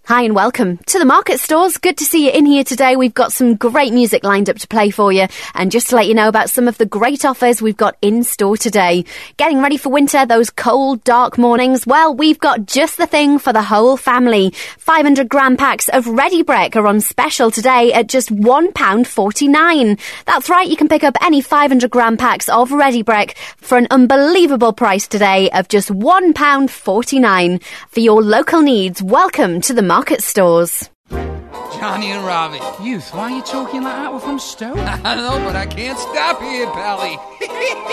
Hi and welcome to the Market Stores. Good to see you in here today. We've got some great music lined up to play for you. And just to let you know about some of the great offers we've got in store today. Getting ready for winter, those cold, dark mornings? Well, we've got just the thing for the whole family. 500 gram packs of Ready Brek are on special today at just £1.49. That's right, you can pick up any 500 gram packs of Ready Brek for an unbelievable price today of just £1.49. For your local needs, welcome to the Market Stores. Johnny and Robbie. Youth, why are you talking like that? We're from Stoke. I know, but I can't stop here, Pally.